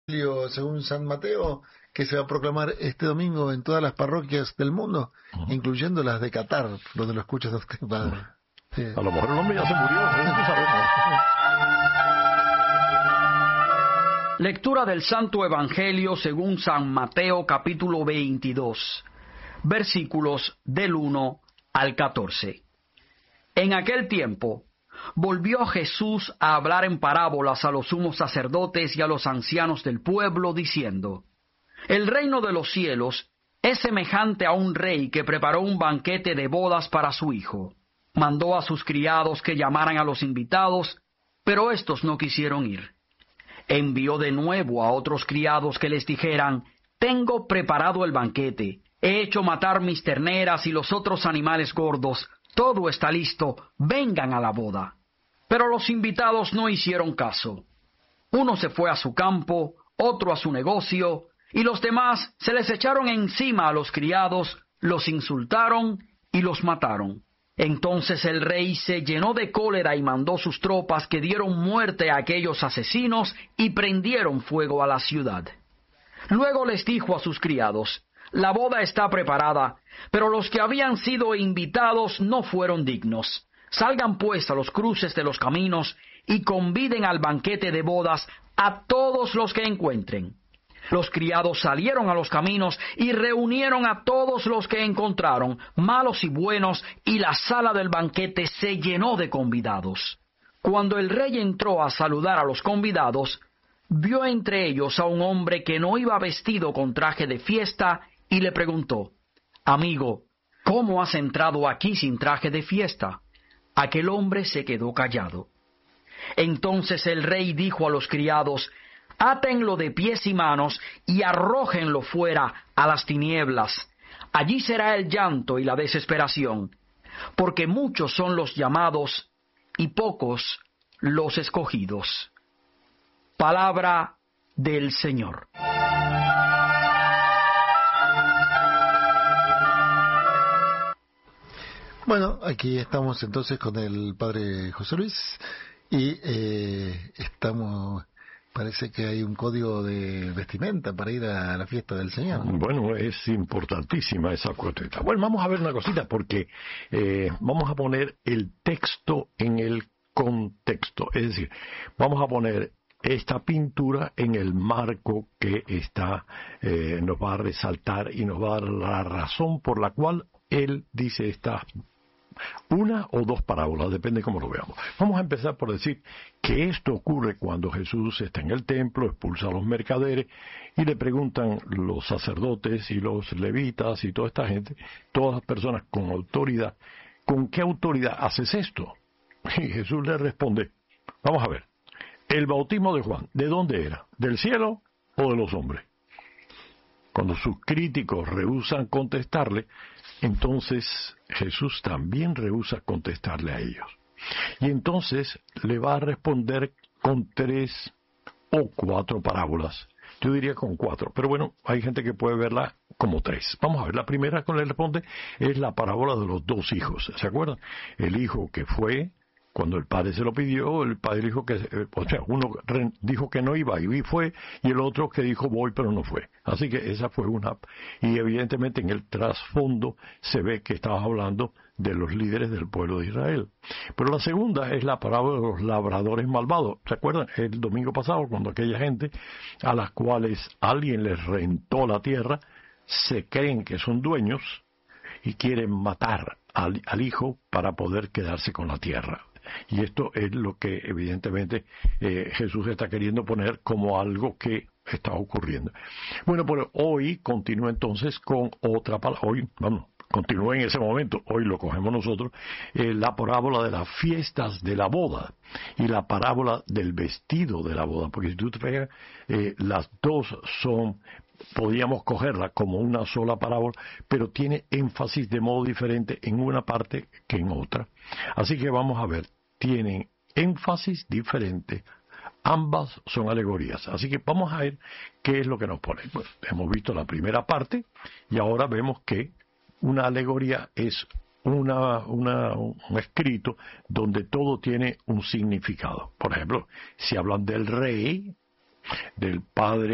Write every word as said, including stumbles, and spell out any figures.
Evangelio según San Mateo, que se va a proclamar este domingo en todas las parroquias del mundo, uh-huh. incluyendo las de Qatar, donde lo escuchas a usted, padre. Uh-huh. Sí. A lo mejor el hombre ya se murió, no sabemos. Lectura del Santo Evangelio según San Mateo, capítulo veintidós, versículos del uno al catorce. En aquel tiempo, volvió Jesús a hablar en parábolas a los sumos sacerdotes y a los ancianos del pueblo, diciendo: El reino de los cielos es semejante a un rey que preparó un banquete de bodas para su hijo. Mandó a sus criados que llamaran a los invitados, pero éstos no quisieron ir. Envió de nuevo a otros criados que les dijeran: Tengo preparado el banquete, he hecho matar mis terneras y los otros animales gordos, todo está listo, vengan a la boda. Pero los invitados no hicieron caso. Uno se fue a su campo, otro a su negocio, y los demás se les echaron encima a los criados, los insultaron y los mataron. Entonces el rey se llenó de cólera y mandó sus tropas, que dieron muerte a aquellos asesinos y prendieron fuego a la ciudad. Luego les dijo a sus criados: La boda está preparada, pero los que habían sido invitados no fueron dignos. Salgan pues a los cruces de los caminos y conviden al banquete de bodas a todos los que encuentren. Los criados salieron a los caminos y reunieron a todos los que encontraron, malos y buenos, y la sala del banquete se llenó de convidados. Cuando el rey entró a saludar a los convidados, vio entre ellos a un hombre que no iba vestido con traje de fiesta, y le preguntó: Amigo, ¿cómo has entrado aquí sin traje de fiesta? Aquel hombre se quedó callado. Entonces el rey dijo a los criados: Átenlo de pies y manos y arrójenlo fuera a las tinieblas. Allí será el llanto y la desesperación, porque muchos son los llamados y pocos los escogidos. Palabra del Señor. Bueno, aquí estamos entonces con el padre José Luis y eh, estamos... Parece que hay un código de vestimenta para ir a la fiesta del Señor. Bueno, es importantísima esa cuestión. Bueno, vamos a ver una cosita, porque eh, vamos a poner el texto en el contexto. Es decir, vamos a poner esta pintura en el marco que está, eh, nos va a resaltar y nos va a dar la razón por la cual él dice esta una o dos parábolas, depende cómo lo veamos. Vamos a empezar por decir que esto ocurre cuando Jesús está en el templo, expulsa a los mercaderes y le preguntan los sacerdotes y los levitas y toda esta gente, todas las personas con autoridad: ¿con qué autoridad haces esto? Y Jesús le responde: vamos a ver, el bautismo de Juan, ¿de dónde era? ¿Del cielo o de los hombres? Cuando sus críticos rehúsan contestarle, entonces Jesús también rehúsa contestarle a ellos. Y entonces le va a responder con tres o cuatro parábolas. Yo diría con cuatro, pero bueno, hay gente que puede verla como tres. Vamos a ver, la primera que le responde es la parábola de los dos hijos. ¿Se acuerdan? El hijo que fue, cuando el padre se lo pidió, el padre dijo que, o sea, uno dijo que no iba y fue, y el otro que dijo voy pero no fue. Así que esa fue una, y evidentemente en el trasfondo se ve que estabas hablando de los líderes del pueblo de Israel. Pero la segunda es la parábola de los labradores malvados. ¿Se acuerdan? El domingo pasado, cuando aquella gente a las cuales alguien les rentó la tierra, se creen que son dueños y quieren matar al, al hijo para poder quedarse con la tierra. Y esto es lo que evidentemente eh, Jesús está queriendo poner como algo que está ocurriendo. Bueno, pero hoy continúa entonces con otra palabra. Hoy, vamos, continúa en ese momento, hoy lo cogemos nosotros, eh, la parábola de las fiestas de la boda y la parábola del vestido de la boda. Porque si tú te fijas, eh, las dos son... podríamos cogerla como una sola parábola, pero tiene énfasis de modo diferente en una parte que en otra. Así que vamos a ver, tienen énfasis diferente. Ambas son alegorías. Así que vamos a ver qué es lo que nos pone. Pues hemos visto la primera parte y ahora vemos que una alegoría es una, una, un escrito donde todo tiene un significado. Por ejemplo, si hablan del rey, del padre